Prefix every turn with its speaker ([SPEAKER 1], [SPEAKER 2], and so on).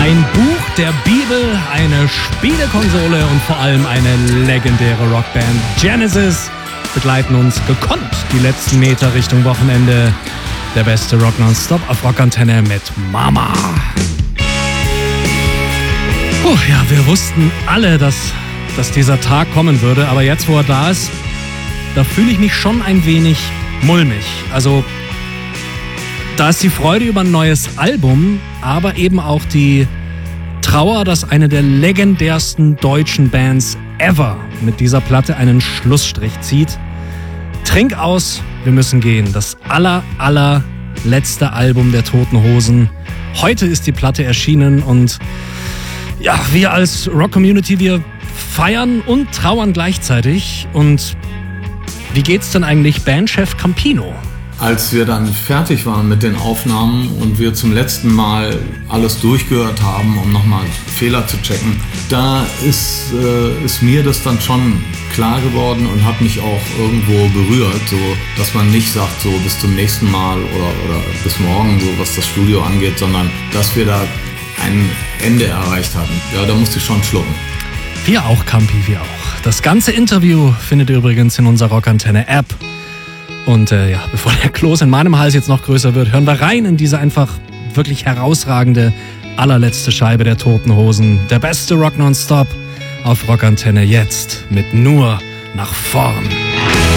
[SPEAKER 1] Ein Buch der Bibel, eine Spielekonsole und vor allem eine legendäre Rockband. Genesis begleiten uns gekonnt die letzten Meter Richtung Wochenende. Der beste Rock nonstop auf Rockantenne mit Mama. Ja, wir wussten alle, dass dieser Tag kommen würde, aber jetzt, wo er da ist, da fühle ich mich schon ein wenig mulmig. Also, da ist die Freude über ein neues Album, aber eben auch die Trauer, dass eine der legendärsten deutschen Bands ever mit dieser Platte einen Schlussstrich zieht. Trink aus, wir müssen gehen. Das allerletzte Album der Toten Hosen. Heute ist die Platte erschienen und ja, wir als Rock-Community, wir feiern und trauern gleichzeitig. Und wie geht's denn eigentlich Bandchef Campino?
[SPEAKER 2] Als wir dann fertig waren mit den Aufnahmen und wir zum letzten Mal alles durchgehört haben, um nochmal Fehler zu checken, da ist mir das dann schon klar geworden und hat mich auch irgendwo berührt, so dass man nicht sagt, so bis zum nächsten Mal oder bis morgen, so was das Studio angeht, sondern dass wir da ein Ende erreicht hatten. Ja, da musste ich schon schlucken.
[SPEAKER 1] Wir auch, Campi, wir auch. Das ganze Interview findet ihr übrigens in unserer Rockantenne-App. Und ja, bevor der Kloß in meinem Hals jetzt noch größer wird, hören wir rein in diese einfach wirklich herausragende allerletzte Scheibe der Toten Hosen. Der beste Rock nonstop auf Rockantenne jetzt mit Nur nach vorn.